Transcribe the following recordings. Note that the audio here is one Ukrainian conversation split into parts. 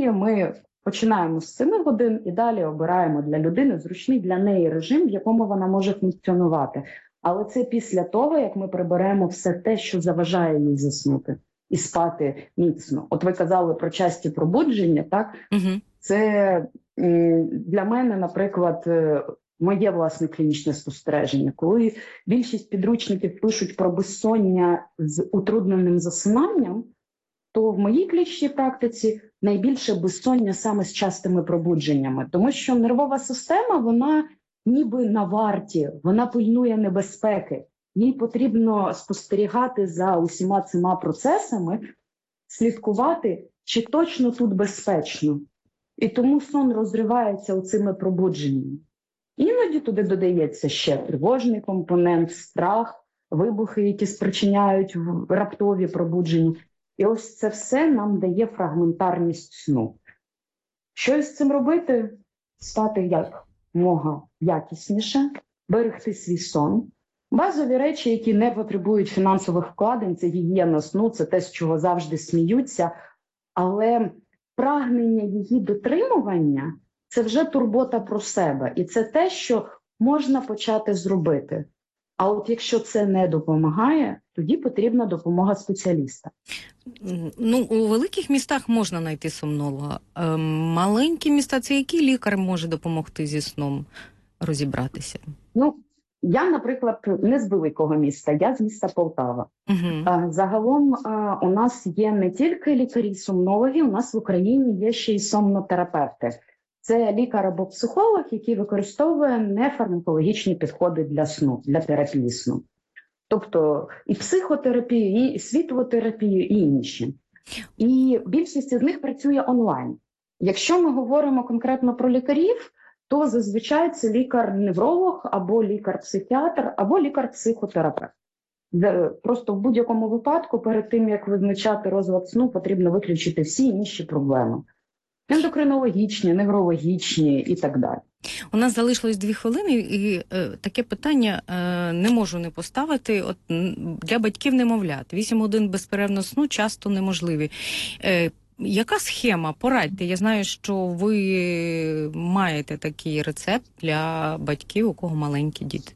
І ми починаємо з 7 годин і далі обираємо для людини зручний для неї режим, в якому вона може функціонувати. Але це після того, як ми приберемо все те, що заважає їй заснути і спати міцно. От ви казали про часті пробудження, так? Угу. Це для мене, наприклад, моє власне клінічне спостереження. Коли більшість підручників пишуть про безсоння з утрудненим засинанням, то в моїй клінічній практиці найбільше безсоння саме з частими пробудженнями. Тому що нервова система, вона ніби на варті, вона пильнує небезпеки. Їй потрібно спостерігати за усіма цими процесами, слідкувати, чи точно тут безпечно. І тому сон розривається оцими пробудженнями. Іноді туди додається ще тривожний компонент, страх, вибухи, які спричиняють раптові пробудження. І ось це все нам дає фрагментарність сну. Що з цим робити? Спати якомога якісніше, берегти свій сон. Базові речі, які не потребують фінансових вкладень, це гігієна сну, це те, з чого завжди сміються. Але прагнення її дотримування – це вже турбота про себе. І це те, що можна почати зробити. А от якщо це не допомагає, тоді потрібна допомога спеціаліста. Ну, у великих містах можна знайти сомнолога. Маленькі міста – це який лікар може допомогти зі сном розібратися? Ну, я, наприклад, не з великого міста, я з міста Полтава. Угу. Загалом у нас є не тільки лікарі-сомнологи, у нас в Україні є ще й сомнотерапевти. Це лікар або психолог, який використовує нефармакологічні підходи для сну, для терапії сну. Тобто і психотерапію, і світлотерапію, і інші. І більшість з них працює онлайн. Якщо ми говоримо конкретно про лікарів, то зазвичай це лікар-невролог, або лікар-психіатр, або лікар-психотерапевт. Просто в будь-якому випадку перед тим, як визначати розлад сну, потрібно виключити всі інші проблеми. Ендокринологічні, неврологічні і так далі. У нас залишилось 2 хвилини, і таке питання не можу не поставити. От для батьків немовлят 8 годин безперервного сну часто неможливі. Яка схема? Порадьте. Я знаю, що ви маєте такий рецепт для батьків, у кого маленькі діти.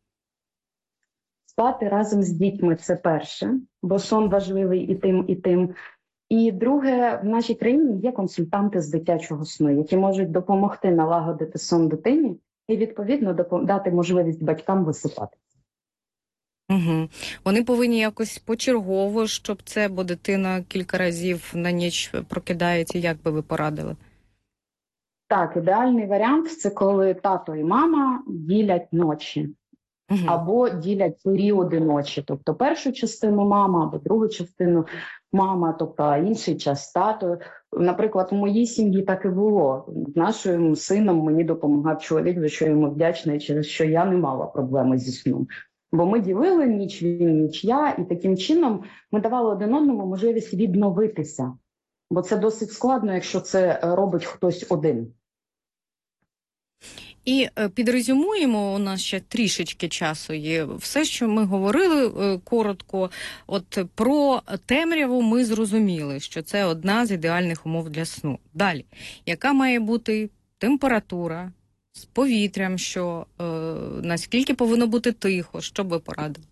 Спати разом з дітьми – це перше, бо сон важливий і тим, і тим. І друге, в нашій країні є консультанти з дитячого сну, які можуть допомогти налагодити сон дитині і, відповідно, дати можливість батькам висипати. Угу. Вони повинні якось почергово, щоб це, бо дитина кілька разів на ніч прокидається, як би ви порадили? Так, ідеальний варіант – це коли тато і мама ділять ночі. Угу. Або ділять періоди ночі, тобто першу частину мама, або другу частину мама, тобто інший час тато. Наприклад, у моїй сім'ї так і було. З нашим сином мені допомагав чоловік, за що я йому вдячна, і через що я не мала проблеми зі сном. Бо ми ділили ніч він, ніч я, і таким чином ми давали один одному можливість відновитися. Бо це досить складно, якщо це робить хтось один. І підрезюмуємо, у нас ще трішечки часу є. Все, що ми говорили коротко, от про темряву ми зрозуміли, що це одна з ідеальних умов для сну. Далі, яка має бути температура з повітрям, що наскільки повинно бути тихо, що б ви порадили?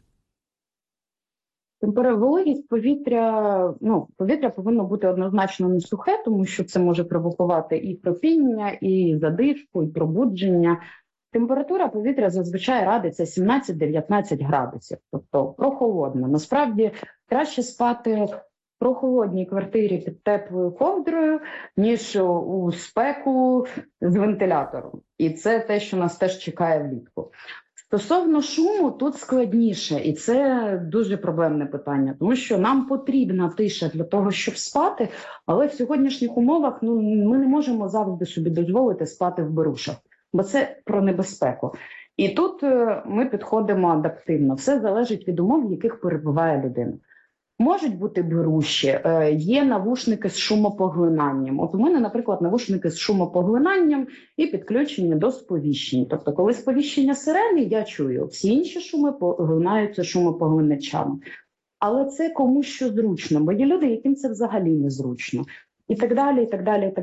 Вологість повітря, повітря повинно бути однозначно не сухе, тому що це може провокувати і хропіння, і задишку, і пробудження. Температура повітря зазвичай радиться 17-19 градусів, тобто прохолодно. Насправді краще спати в прохолодній квартирі під теплою ковдрою, ніж у спеку з вентилятором. І це те, що нас теж чекає влітку. Стосовно шуму, тут складніше, і це дуже проблемне питання, тому що нам потрібна тиша для того, щоб спати, але в сьогоднішніх умовах ми не можемо завжди собі дозволити спати в берушах, бо це про небезпеку. І тут ми підходимо адаптивно, все залежить від умов, в яких перебуває людина. Можуть бути беруші, є навушники з шумопоглинанням. От у мене, наприклад, навушники з шумопоглинанням і підключені до сповіщень. Тобто, коли сповіщення сирени, я чую, всі інші шуми поглинаються шумопоглиначами. Але це комусь що зручно, бо є люди, яким це взагалі не зручно. І так далі, і так далі, і так